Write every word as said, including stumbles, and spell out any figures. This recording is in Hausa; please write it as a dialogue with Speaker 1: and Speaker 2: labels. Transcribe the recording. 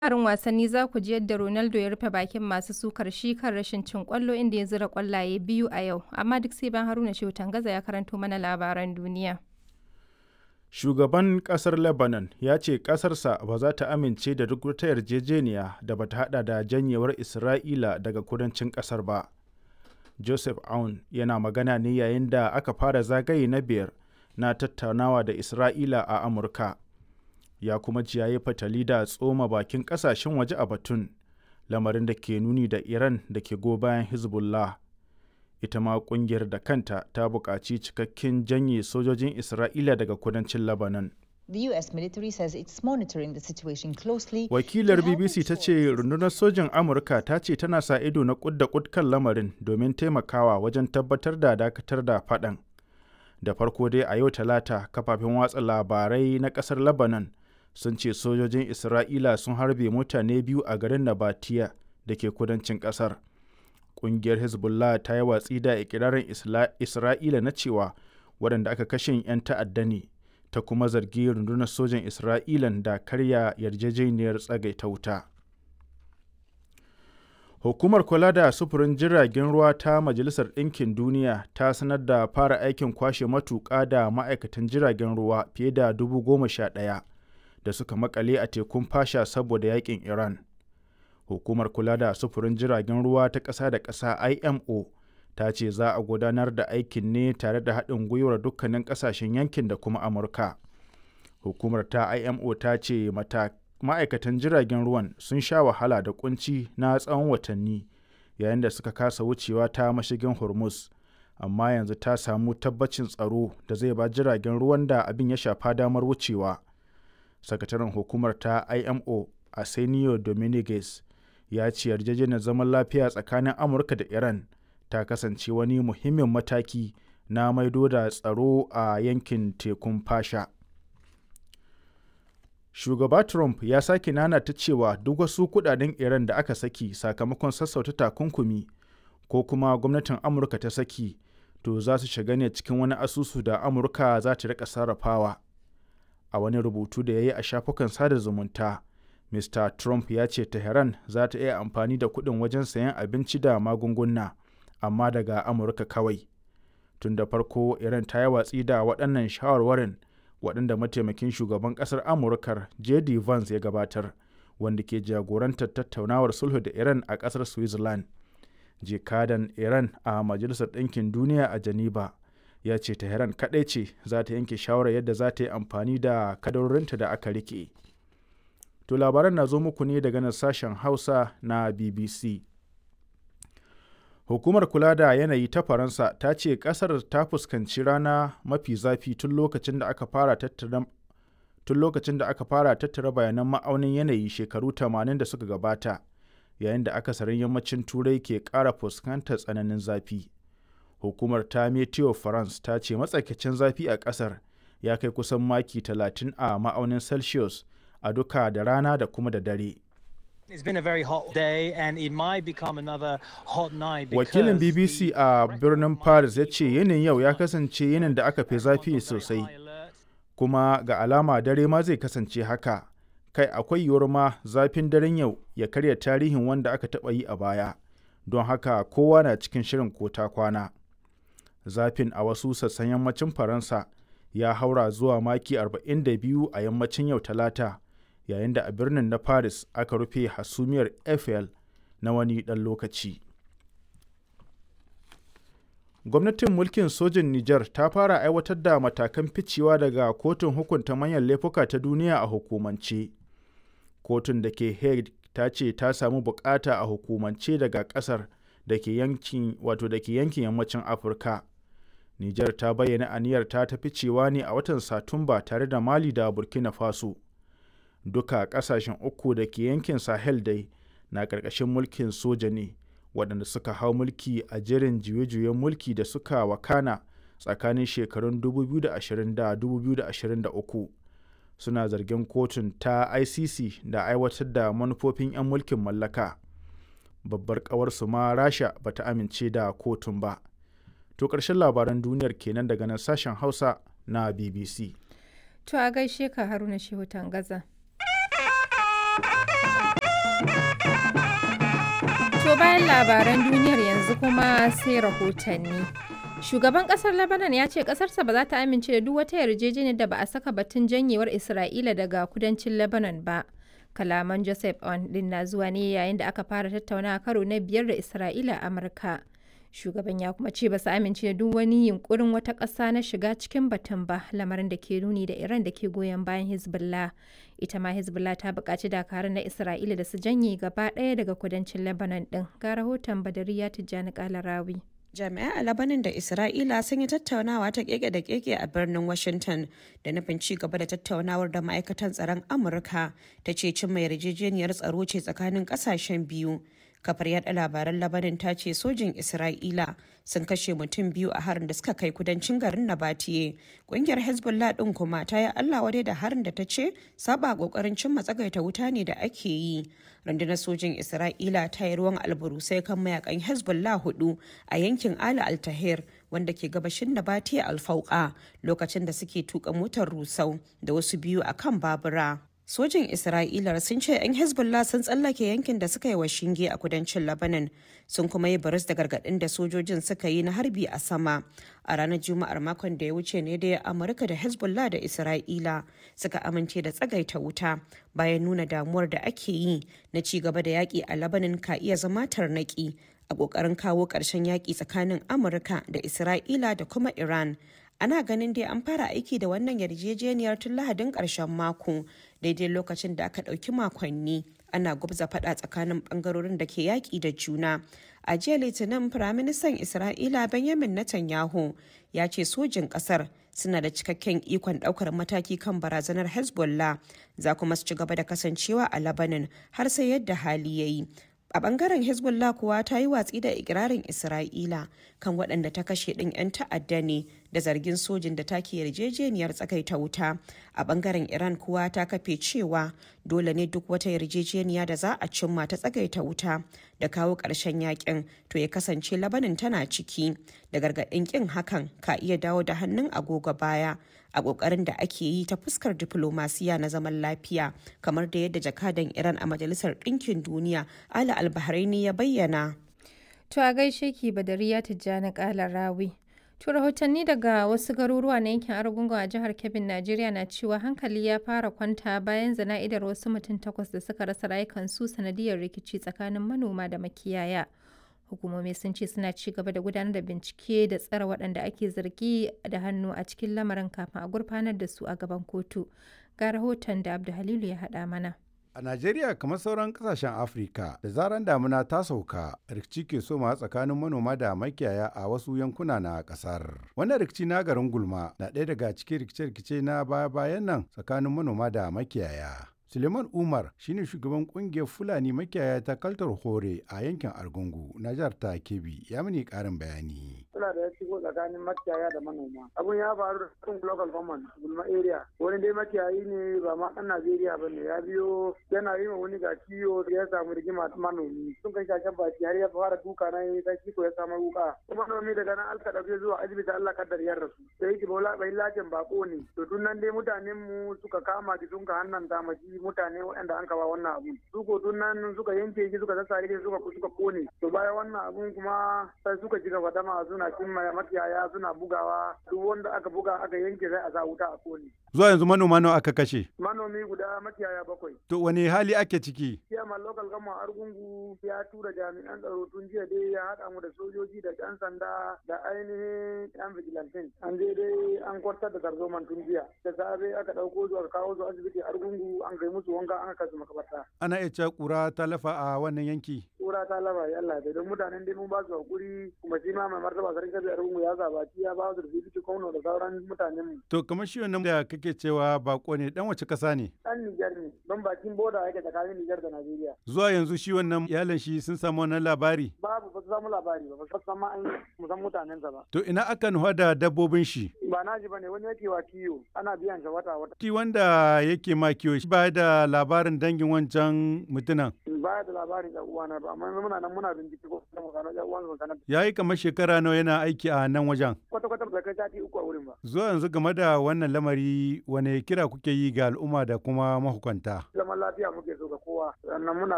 Speaker 1: Labarin wasanni za ku ji yadda Ronaldo ya rufe bakin masu sukar shi kan rashin cin ƙwallo inda ya zira ƙwallaye biyu a yau, amma duk sai bayan Haruna Shehu Tangaza ya karanto mana labaran duniya.
Speaker 2: Shugaban ƙasar Lebanon ya ce ƙasarsa ba za ta amince da duk wata yarjejeniya da ba ta haɗa da janyewar Isra'ila daga kudancin ƙasar ba. Joseph Aoun yana magana ne yayin da aka fara zagaye na biyar na tattaunawa da Isra'ila a Amurka. Ya kuma ji yayi fatali da tsoma bakin ƙasashen waje a batun, lamarin da ke nuni da Iran da ke go bayan Hezbollah. Ita ma ƙungiyar da kanta ta buƙaci cikakken janye sojojin Isra'ila daga kudancin Lebanon.
Speaker 3: The U S military says it's monitoring the situation closely.
Speaker 2: Wakilar B B C ta ce rundunar sojin Amurka ta ce tana sa ido na kud da kud kan lamarin domin taimakawa wajen tabbatar da dakatar da faɗan. Da farko dai a yau Talata, kafafen watsa labarai na ƙasar Lebanon sun ce sojojin Isra'ila sun harbe mutane biyu a garin Nabatiya da ke kudancin ƙasar. Ƙungiyar Hezbollah ta yi watsi da ikirarin Isra'ila na cewa waɗanda aka kashe 'yan ta'adda ne, ta kuma zargi rundunar sojan Isra'ilan da karya yarjejeniyar tsagaita wuta. Hukumar kula da sufurin jiragen ruwa ta Majalisar Ɗinkin Duniya ta sanar da fara aikin kwashe matuƙa da ma'aikatan jiragen ruwa fiye da dubu goma sha ɗaya da suka makale a tekun Fasha saboda yakin Iran. Hukumar kula da sufurin jiragen ruwa ta ƙasa da ƙasa I M O ta ce za a gudanar da aikin ne tare da haɗin gwiwar dukkanin ƙasashen yankin da kuma Amurka. Hukumar ta I M O ta ce ma'aikatan jiragen ruwan sun sha wahala da kunci na tsawon watanni yayin da suka kasa wucewa ta mashigin Hormuz, amma yanzu ta samu tabbacin tsaro da zai ba jiragen ruwan da abin ya shafa damar wucewa. Sakataren hukumar ta I M O Arsenio Dominguez ya ce yarjejeniyar zaman lafiya tsakanin Amurka da Iran ta kasance wani muhimmin mataki na maido da tsaro a yankin tekun Fasha. Shugaba Trump ya sake nanata cewa duk wasu kudaden Iran da aka saki sakamakon sassauta takunkumi ko kuma gwamnatin Amurka ta saki to za su shiga ne cikin wani asusu da Amurka za ta rika sarrafawa. A wani rubutu da ya yi a shafukan sada zumunta, Mister Trump ya ce Tehran za ta iya amfani da kuɗin wajen sayan abinci da magunguna, amma daga Amurka kawai. Tun da farko, Iran ta yi watsi da waɗannan shawarwarin waɗanda mataimakin shugaban ƙasar Amurkar J D Vance ya gabatar, wanda ke jagorantar tattaunawar sulhu da Iran a ƙasar Switzerland. Jikadan Iran a Majalisar Ɗinkin Duniya a Geneva ya ce Tehran kaɗai ce za ta yanke shawarar yadda za ta yi amfani da kadarorinta da aka rike. To labaran na zo muku ne daga nan sashen Hausa na B B C. Hukumar kula da yanayi ta Faransa ta ce ƙasar ta fuskanci rana mafi zafi tun lokacin da aka fara tattara tun lokacin da aka fara tattara bayanan ma'aunin yanayi shekaru tamanin da suka gabata, yayin da akasarin yammacin Turai ke ƙara fuskantar tsananin zafi. Hukumar ta Meteo France ta ce matsakaicin zafi a ƙasar ya kai kusan maki talatin a ma'aunin Celsius a duka da rana da kuma da dare. Wakilin B B C a birnin Paris ya ce yinin yau ya kasance yinin da aka fi zafi sosai, kuma ga alama dare ma zai kasance haka. Kai akwai yiwuwar ma zafin daren yau ya karya tarihin wanda aka taɓa yi a baya, don haka kowa na cikin shirin ko ta kwana. Zafin a wasu sassan yammacin Faransa ya haura zuwa maki arba'in da biyu a yammacin yau Talata, yayin da a birnin na Paris aka rufe hasumiyar Eiffel na wani ɗan lokaci. Gwamnatin mulkin sojin Nijar ta fara aiwatar da matakan ficewa daga kotun hukunta manyan laifuka ta duniya a hukumance. Kotun da ke Hague ta ce ta samu bukata a hukumance daga ƙasar da ke yankin wato da ke yankin yammacin Afirka. Nijar ta bayyana aniyar ta ta ficewa ne a watan Satumba tare da Mali da Burkina Faso. Duka ƙasashen uku da ke yankin Sahel dai na ƙarƙashin mulkin soja ne, waɗanda suka hau mulki a jerin juye-juyen mulki da suka wakana tsakanin shekarun dubu biyu da ashirin da dubu biyu da ashirin da uku. Suna zargin kotun ta I C C da aiwatar da manufofin 'yan mulkin mallaka. Babbar ƙawarsu ma Rasha ba ta amince da kotun ba. To ƙarshen labaran duniyar kenan daga nan sashen Hausa na B B C.
Speaker 1: To a gaishe ka Haruna Shehu Tangaza. To bayan labaran duniyar yanzu kuma sai rahotanni. Shugaban kasar Lebanon ya ce kasarsa ba za ta amince da duk wata yarjejeniyar da ba a saka batun janyewar Isra'ila daga kudancin Lebanon ba. Kalaman Joseph On din na zuwa ne yayin da aka fara tattaunawa karo na biyar da Isra'ila a Amurka. Shugaban ya kuma ce ba su amince da duk wani yunkurin wata ƙasa na shiga cikin batun ba, lamarin da ke nuni da Iran da ke goyon bayan Hezbollah. Ita ma Hezbollah ta buƙaci dakarun na Isra'ila da su janye gaba ɗaya daga kudancin Lebanon ɗin. Ga rahoton Badariya Tijjani Kalarawi.
Speaker 4: Jami'ai a Labanin da Isra'ila sun yi tattaunawa ta keke da keke a birnin Washington da nufin ci gaba da tattaunawar da ma'aikatan tsaron Amurka ta ce cimma yarjejeniyar tsaro ce tsakanin ƙasashen biyu. Kafar yada labaran Labanin ta ce sojin Isra'ila sun kashe mutum biyu a harin da suka kai kudancin garin Nabatiye. Ƙungiyar Hezbollah ɗin kuma ta yi Allah wadai da harin da ta ce saba ƙoƙarin cimma tsagaita wuta ne da ake yi. Rundunar sojin Isra'ila ta yi ruwan alburusai kan mayakan Hezbollah hudu a yankin Ali Al-Tahir wanda ke gabashin Nabatiye Al-Fauqa lokacin da suke tuka motar rusau da wasu biyu a kan babura. Sojin Isra'ila sun ce 'yan Hezbollah sun tsallake yankin da suka yi wa shinge a kudancin Lebanon sun kuma yi baris da gargaɗin da sojojin suka yi na harbi a sama. A ranar Juma'ar makon da ya wuce ne da Amurka da Hezbollah da Isra'ila suka amince da tsagaita wuta bayan nuna damuwar da ake yi na ci gaba da yaƙi a Lebanon ka iya zama tarnaƙi a ƙoƙarin kawo ƙarshen yaƙi tsakanin Amurka da Isra'ila da kuma Iran. Ana ganin dai an fara aiki da wannan yarjejeniyar tun Lahadin ƙarshen mako daidai lokacin da aka ɗauki makonni ana gubza faɗa tsakanin ɓangarorin da ke yaƙi da juna. A jiya Litinin Firaministan Isra'ila Benjamin Netanyahu ya ce sojin ƙasar suna da cikakken ikon ɗaukar mataki kan barazanar Hezbollah za kuma su ci gaba da kasancewa a Lebanon har sai yadda hali ya yi. A bangaren Hezbollah kuwa ta yi watsi da ikirarin Isra'ila kan waɗanda ta kashe ɗin 'yan ta'adda ne da zargin sojin da take yarjejeniyar tsagaita wuta. A bangaren Iran kuwa ta kafe cewa dole ne duk wata yarjejeniya da za a cimma ta tsagaita wuta da kawo ƙarshen yakin to ya kasance Labanin tana ciki da gargaɗin ƙin hakan ka iya dawo da hannun agogo baya a ƙoƙarin da ake yi ta fuskar diflomasiya na zaman lafiya kamar da yadda jakadan Iran a Majalisar Ɗinkin Duniya Ali Al-Bahraini ya bayyana.
Speaker 1: To a gaishe ki Badariya Tijjani Kalarawi. To rahotanni daga wasu garuruwa na yankin Argungun a jihar Kebbi, Najeriya na cewa hankali ya fara kwanta bayan zana'idar wasu mutum takwas da suka rasa rayukansu sanadiyar rikici tsakanin manoma da makiyaya. Hukumomi sun ce suna ci gaba da gudanar da bincike da tsare waɗanda ake zargi da hannu a cikin lamarin kafin a gurfanar da su a gaban kotu. Ga rahoton da Abdu Halilu ya haɗa mana.
Speaker 5: A Najeriya kamar sauran kasashen Afirka da zaran damuna ta sauka rikici ke soma tsakanin manoma da makiyaya a wasu yankuna na kasar. Wannan rikici na garin Gulma na ɗaya daga cikin rikice-rikice na baya-bayan nan tsakanin manoma da makiyaya. Suleiman Umar shine shugaban kungiyar Fulani makiyaya ta Kaltar Hore a yankin Argungu na jihar ta Kebbi ya mini karin bayani.
Speaker 6: Suna da ya shigo tsakanin makiyaya da manoma. Abun ya faru da kan local government Gulma area. Wani dai makiyayi ne ba ma ɗan Najeriya ba ne ya biyo yana yi ma wani ga ciwo ya samu rigima manomi. Sun kai shashen baki har ya fara duka na yi ta kiko ya samu wuka. Kuma manomi daga nan alka ɗauke zuwa asibiti Allah kaddar ya rasu. Sai ki bola bai lajin bako ne. To tun nan dai mutanen mu suka kama ki sun ka hannan damaji mutane waɗanda an kawo wannan abun su ko tun nan suka yanke shi suka sassare shi suka suka kone to bayan wannan abun kuma sai suka ci gaba da ma suna cimma makiyaya suna bugawa duk wanda aka buga aka yanke sai a sa wuta a kone.
Speaker 5: Zuwa yanzu manoma nawa aka kashe?
Speaker 6: Manomi guda makiyaya bakwai.
Speaker 5: To wani hali ake ciki?
Speaker 6: Kiyama local government Argungu ya tura jami'an tsaro tun jiya dai ya haɗa mu da sojoji da ɗan sanda da ainihin ɗan vigilantin. An je dai an kwartar da tarzoman tun jiya. Da safe aka ɗauko su aka kawo su asibiti Argungu an kai musu wanka an kasu makabarta.
Speaker 5: Ana iya cewa ƙura ta lafa a wannan yanki?
Speaker 6: Ƙura ta lafa ya Allah da don mutanen dai mun ba su hakuri kuma shi ma mai martaba sarki kabi Argungu ya zabaci ya ba su da bibiti kauno da sauran mutanen mu.
Speaker 5: To kamar shi wannan da kake cewa bako ne dan wace ƙasa ne?
Speaker 6: Dan Nijar ne don bakin boda yake tsakanin Nijar da Najeriya.
Speaker 5: Zuwa yanzu shi wannan iyalan shi sun samu wannan labari?
Speaker 6: Babu ba su samu labari ba ba su san ma an mu san mutanensa ba.
Speaker 5: To ina aka nufa da dabbobin shi?
Speaker 6: Ba na ji bane wani yake wa kiyo ana biyan shi wata wata.
Speaker 5: Shi wanda yake ma kiyo shi ba da labarin dangin wancan mutunan?
Speaker 6: Ba da labarin ɗan uwana ba amma muna nan muna bincike ko kuma mu gano ɗan uwan mu sanar.
Speaker 5: Yayi kamar shekara nawa yana aiki a nan wajen?
Speaker 6: Kwata kwata ba kai sati uku a wurin ba.
Speaker 5: Zuwa yanzu game da wannan lamari wane kira kuke yi ga al'umma da kuma mahukunta?
Speaker 6: Zaman lafiya muke so ga kowa sannan muna